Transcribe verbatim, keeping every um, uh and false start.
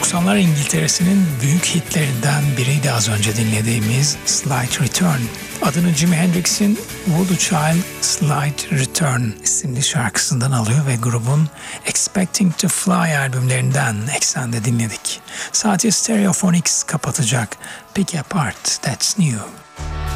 doksanlar İngiltere'sinin büyük hitlerinden biriydi az önce dinlediğimiz Slight Return. Adını Jimi Hendrix'in Voodoo Child Slight Return isimli şarkısından alıyor ve grubun Expecting to Fly albümlerinden eksende dinledik. Saati Stereophonics kapatacak. Pick Apart That's New.